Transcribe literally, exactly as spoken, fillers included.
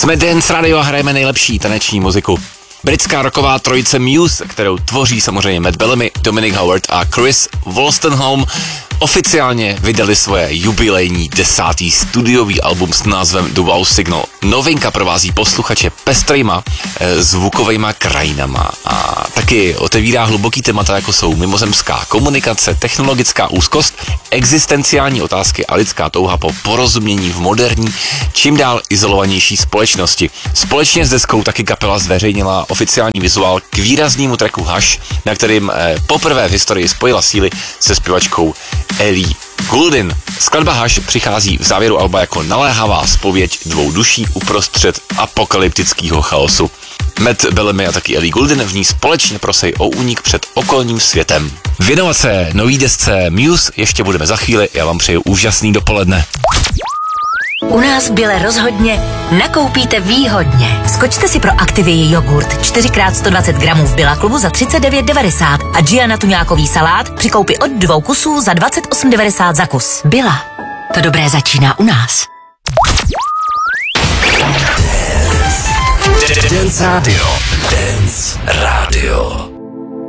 Jsme Dance Radio a hrajeme nejlepší taneční muziku. Britská rocková trojice Muse, kterou tvoří samozřejmě Matt Bellamy, Dominic Howard a Chris Wolstenholme, oficiálně vydali svoje jubilejní desátý studiový album s názvem The Wow Signal. Novinka provází posluchače pestrýma e, zvukovejma krajinama a taky otevírá hluboký témata, jako jsou mimozemská komunikace, technologická úzkost, existenciální otázky a lidská touha po porozumění v moderní, čím dál izolovanější společnosti. Společně s deskou taky kapela zveřejnila oficiální vizuál k výraznému tracku Hush, na kterým e, poprvé v historii spojila síly se zpěvačkou Ellie Goulding. Skladba Hush přichází v závěru alba jako naléhavá zpověď dvou duší uprostřed apokalyptického chaosu. Matt Bellamy a taky Ellie Goulding v ní společně prosej o únik před okolním světem. Věnovat se nový desce Muse ještě budeme za chvíli, já vám přeju úžasný dopoledne. U nás v Bile rozhodně nakoupíte výhodně. Skočte si pro Activii jogurt čtyři krát sto dvacet gramů v Billa klubu za třicet devět devadesát a Giana tuňákový salát při koupi od dvou kusů za dvacet osm devadesát za kus. Billa. To dobré začíná u nás. Dance Radio. Dance Radio.